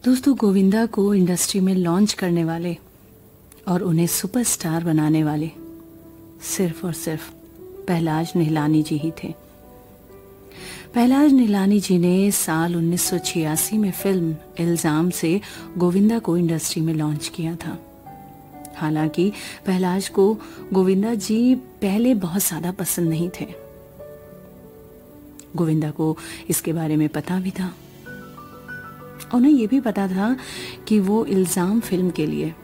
दोस्तों, गोविंदा को इंडस्ट्री में लॉन्च करने वाले और उन्हें सुपरस्टार बनाने वाले सिर्फ और सिर्फ पहलाज निहलानी जी ही थे। पहलाज निहलानी जी ने साल 1986 में फिल्म इल्जाम से गोविंदा को इंडस्ट्री में लॉन्च किया था। हालांकि पहलाज को गोविंदा जी पहले बहुत ज्यादा पसंद नहीं थे। गोविंदा को इसके बारे में पता भी था। उन्हें यह भी पता था कि वो इल्जाम फिल्म के लिए